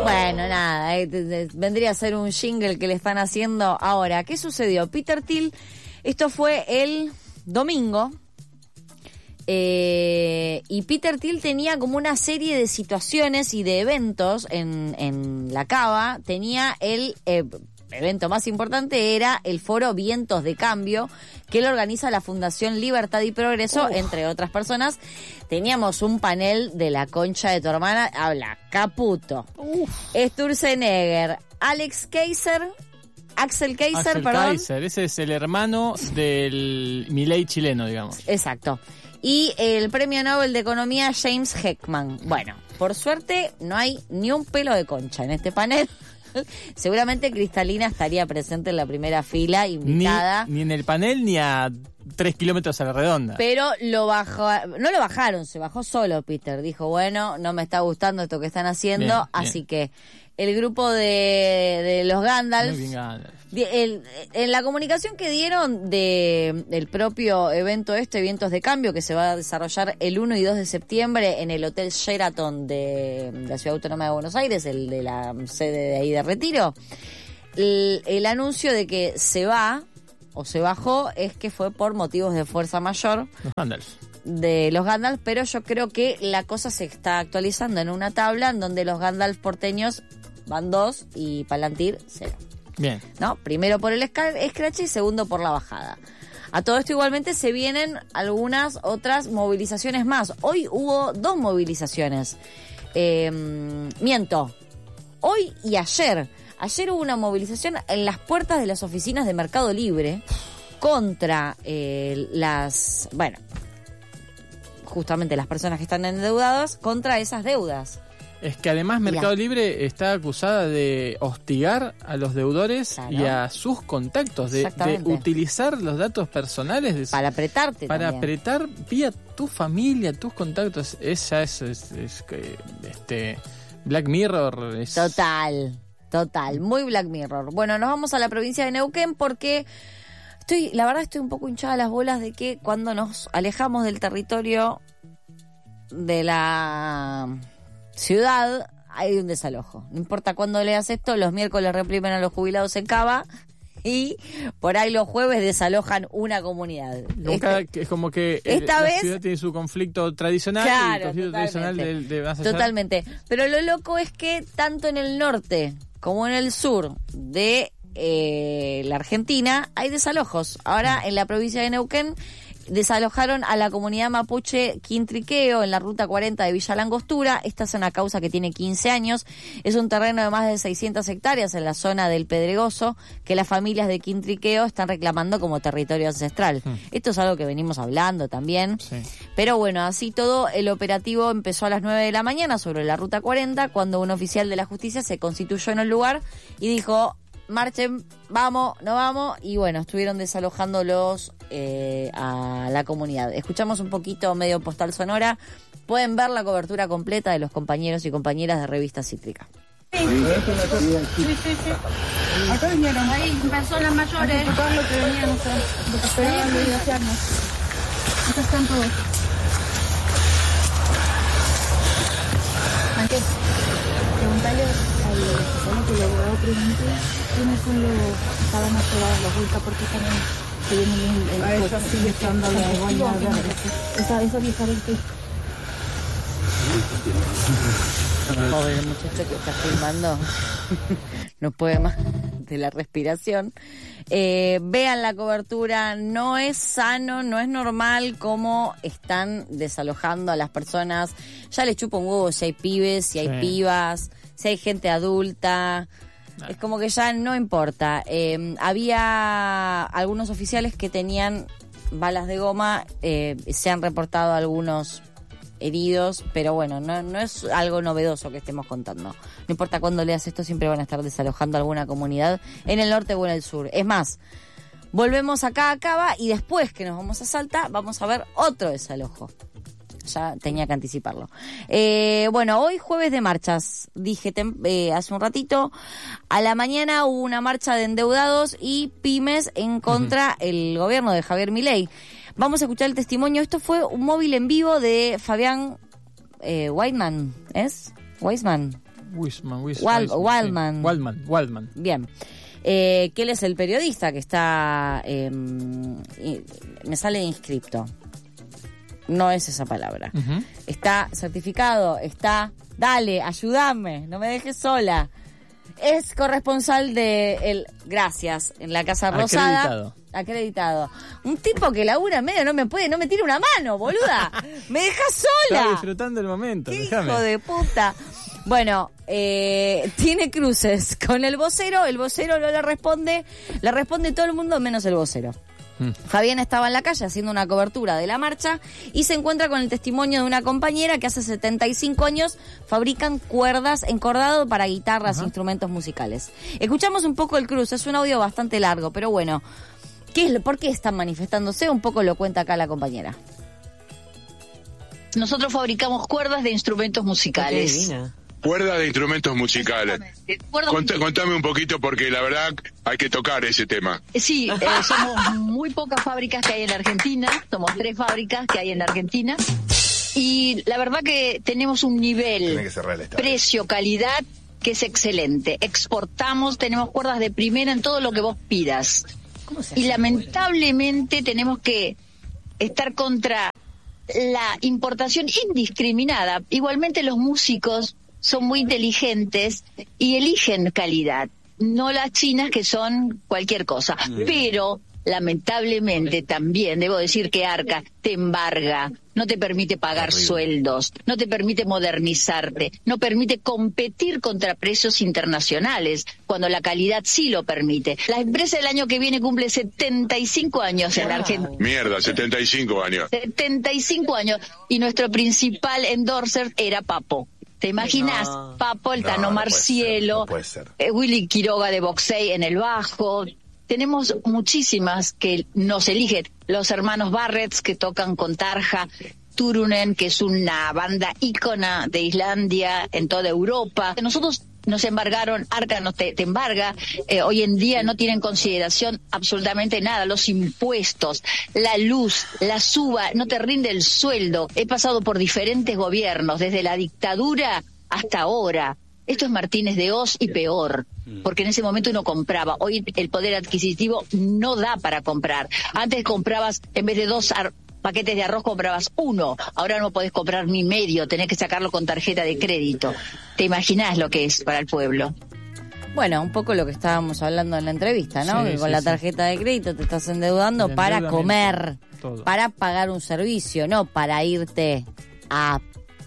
Bueno, nada, vendría a ser un jingle que le están haciendo ahora. ¿Qué sucedió? Peter Thiel, esto fue el domingo, y Peter Thiel tenía como una serie de situaciones y de eventos en la Cava. Tenía el evento más importante, era el foro Vientos de Cambio, que lo organiza la Fundación Libertad y Progreso, entre otras personas. Teníamos un panel de la concha de tu hermana, habla Caputo, Sturzenegger, Axel Kaiser, perdón. Kaiser, ese es el hermano del Milei chileno, digamos. Exacto. Y el premio Nobel de Economía James Heckman. Bueno, por suerte no hay ni un pelo de concha en este panel. Seguramente Cristalina estaría presente en la primera fila, invitada. Ni en el panel ni a 3 kilómetros a la redonda. Pero no lo bajaron, se bajó solo Peter. Dijo, bueno, no me está gustando esto que están haciendo, así que el grupo de los Gandalf. Muy bien, Gandalf. En la comunicación que dieron del propio evento Vientos de Cambio, que se va a desarrollar el 1 y 2 de septiembre en el Hotel Sheraton de la Ciudad Autónoma de Buenos Aires, el de la sede de ahí de Retiro, el anuncio de que se va o se bajó es que fue por motivos de fuerza mayor. Los Gandalf. De los Gandalf, pero yo creo que la cosa se está actualizando en una tabla en donde los Gandalf porteños van 2 y Palantir 0. Bien. ¿No? Primero por el scratch y segundo por la bajada. A todo esto igualmente se vienen algunas otras movilizaciones más. Hoy hubo 2 movilizaciones. Miento. Hoy y ayer. Ayer hubo una movilización en las puertas de las oficinas de Mercado Libre contra justamente las personas que están endeudadas, contra esas deudas. Es que además Mercado Libre está acusada de hostigar a los deudores, claro, y a sus contactos, de utilizar los datos personales para apretarte para también. Apretar vía tu familia, tus contactos. Esa es Black Mirror. Total, muy Black Mirror. Bueno, nos vamos a la provincia de Neuquén porque la verdad estoy un poco hinchada las bolas de que cuando nos alejamos del territorio de la ciudad hay un desalojo. No importa cuándo leas esto, los miércoles reprimen a los jubilados en Cava y por ahí los jueves desalojan una comunidad. Es como que esta la vez, ciudad tiene su conflicto tradicional, claro, y el conflicto tradicional de más allá. Totalmente. Pero lo loco es que tanto en el norte como en el sur de la Argentina hay desalojos. Ahora en la provincia de Neuquén desalojaron a la comunidad mapuche Quintriqueo en la ruta 40 de Villa Langostura. Esta es una causa que tiene 15 años. Es un terreno de más de 600 hectáreas en la zona del Pedregoso que las familias de Quintriqueo están reclamando como territorio ancestral. Esto es algo que venimos hablando también. Sí. Pero bueno, así todo, el operativo empezó a las 9 de la mañana sobre la ruta 40 cuando un oficial de la justicia se constituyó en el lugar y dijo: marchen, vamos, no vamos, y bueno, estuvieron desalojándolos a la comunidad. Escuchamos un poquito medio postal sonora. Pueden ver la cobertura completa de los compañeros y compañeras de Revista Cítrica. Sí. Acá vinieron. Hay personas mayores. Todos los que venían, los que esperaban de divorciarnos. Acá están todos. ¿A qué? Preguntale al que le abogado pregunte quiénes son los que estaban aprobados los vueltas, porque también se vienen en el coche sigue estando la vergüenza esa vieja del que joder, el muchacho que está filmando no puede más de la respiración. Vean la cobertura, no es sano, no es normal cómo están desalojando a las personas. Ya les chupa un huevo si hay pibes, si hay pibas, si hay gente adulta. Es como que ya no importa. Había algunos oficiales que tenían balas de goma, se han reportado algunos heridos, pero bueno, no es algo novedoso que estemos contando. No importa cuándo leas esto, siempre van a estar desalojando alguna comunidad en el norte o en el sur. Es más, volvemos acá a Cava y después que nos vamos a Salta, vamos a ver otro desalojo. Ya tenía que anticiparlo. Bueno, hoy jueves de marchas, dije hace un ratito. A la mañana hubo una marcha de endeudados y pymes en contra el gobierno de Javier Milei. Vamos a escuchar el testimonio. Esto fue un móvil en vivo de Fabián Weisman. ¿Es? Weisman. Waldman. Bien. Que él es el periodista que está... me sale inscripto. No es esa palabra. Uh-huh. Está certificado, está... Dale, ayúdame, no me dejes sola. Es corresponsal de Gracias, en la Casa Rosada. Acreditado. Un tipo que labura medio, no me tira una mano, boluda. Me deja sola. Está disfrutando el momento. ¿Qué hijo de puta? Bueno, tiene cruces con el vocero no le responde todo el mundo menos el vocero. Fabián estaba en la calle haciendo una cobertura de la marcha y se encuentra con el testimonio de una compañera que hace 75 años fabrican cuerdas encordado para guitarras, instrumentos musicales. Escuchamos un poco el cruce, es un audio bastante largo, pero bueno, ¿por qué están manifestándose? Un poco lo cuenta acá la compañera. Nosotros fabricamos cuerdas de instrumentos musicales. Cuerdas de instrumentos musicales. Contame un poquito porque la verdad hay que tocar ese tema. Sí, somos muy pocas fábricas que hay en la Argentina, somos 3 fábricas que hay en la Argentina y la verdad que tenemos un nivel precio-calidad que es excelente. Exportamos, tenemos cuerdas de primera en todo lo que vos pidas. Y lamentablemente tenemos que estar contra la importación indiscriminada. Igualmente los músicos son muy inteligentes y eligen calidad, no las chinas que son cualquier cosa. Pero lamentablemente también debo decir que Arca te embarga, no te permite pagar sueldos, no te permite modernizarte, no permite competir contra precios internacionales, cuando la calidad sí lo permite. La empresa el año que viene cumple 75 años en la Argentina. Mierda, 75 años. 75 años, y nuestro principal endorser era Papo. ¿Te imaginas? No. Papo, el Tano Marcielo, puede ser. Willy Quiroga de Boxey en el bajo. Tenemos muchísimas que nos eligen. Los hermanos Barretts que tocan con Tarja, Turunen, que es una banda ícona de Islandia en toda Europa. Nosotros nos embargaron, Arca nos te embarga, hoy en día no tienen consideración absolutamente nada, los impuestos, la luz, la suba, no te rinde el sueldo. He pasado por diferentes gobiernos, desde la dictadura hasta ahora. Esto es Martínez de Hoz y peor, porque en ese momento uno compraba. Hoy el poder adquisitivo no da para comprar. Antes comprabas, en vez de 2 paquetes de arroz, comprabas 1. Ahora no podés comprar ni medio, tenés que sacarlo con tarjeta de crédito. ¿Te imaginás lo que es para el pueblo? Bueno, un poco lo que estábamos hablando en la entrevista, ¿no? Sí, que con la tarjeta de crédito te estás endeudando para comer, todo. Para pagar un servicio, no para irte a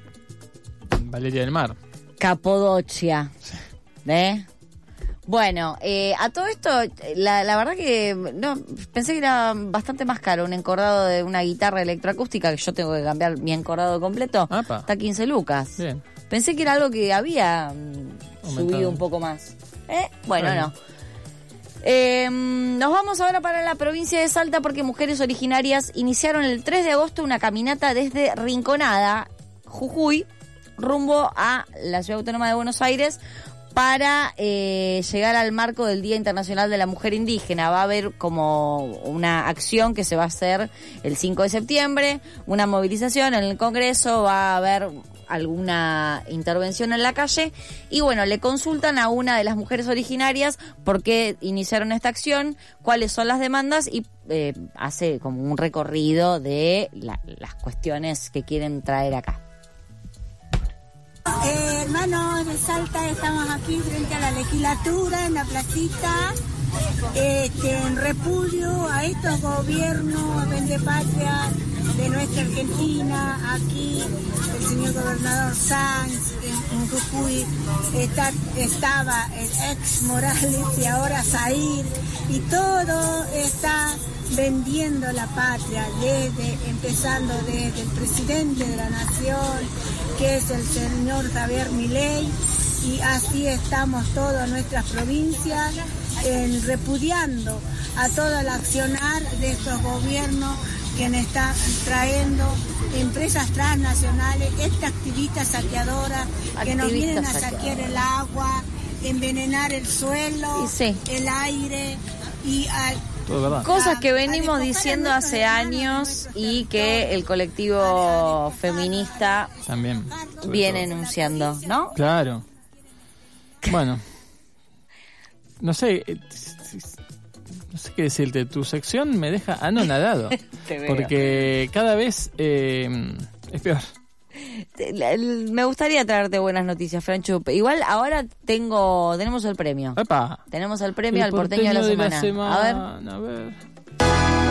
Valeria del Mar, Capodocia, ¿eh? Bueno, a todo esto, la verdad que no pensé que era bastante más caro un encordado de una guitarra electroacústica, que yo tengo que cambiar mi encordado completo. Apa. Está 15 lucas. Bien. Pensé que era algo que había subido un poco más. Bueno, no. Nos vamos ahora para la provincia de Salta porque mujeres originarias iniciaron el 3 de agosto una caminata desde Rinconada, Jujuy, rumbo a la Ciudad Autónoma de Buenos Aires, para llegar al marco del Día Internacional de la Mujer Indígena. Va a haber como una acción que se va a hacer el 5 de septiembre, una movilización en el Congreso, va a haber alguna intervención en la calle y bueno, le consultan a una de las mujeres originarias por qué iniciaron esta acción, cuáles son las demandas y hace como un recorrido de las cuestiones que quieren traer acá. Hermanos de Salta, estamos aquí frente a la legislatura, en la placita, en repudio a estos gobiernos vendepatrias de nuestra Argentina. Aquí el señor gobernador Sanz, en Jujuy estaba el ex Morales y ahora Zahir, y todo está vendiendo la patria, empezando desde el presidente de la nación, que es el señor Javier Milei, y así estamos todas nuestras provincias repudiando a todo el accionar de estos gobiernos que están trayendo empresas transnacionales, extractivistas saqueadoras, que nos vienen a saquear el agua, envenenar el suelo, el aire y cosas que venimos diciendo hace años y que el colectivo feminista también viene enunciando, ¿no? Claro. Bueno, no sé qué decirte. Tu sección me deja anonadado. Porque cada vez es peor. Me gustaría traerte buenas noticias, Franchu. Igual ahora tenemos el premio. ¡Epa! Tenemos el premio al porteño de la semana. A ver.